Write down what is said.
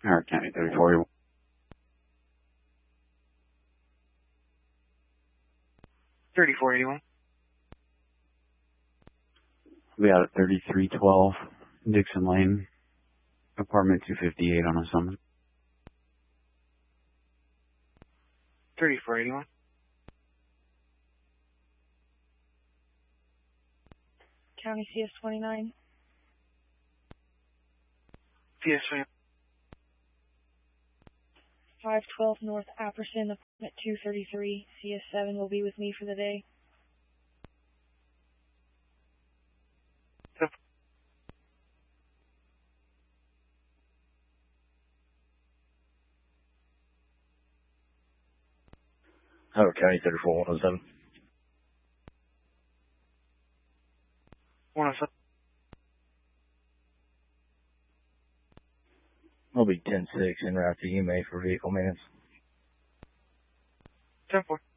Howard County 34. 3481. We out at 3312 Dixon Lane, apartment 258 on a summit. 3481. County CS29. CS29. 512 North Apperson, apartment 233. CS7 will be with me for the day. Howard County 34107. 107. I'll be 10-6 en route to UMA for vehicle maintenance. 10-4.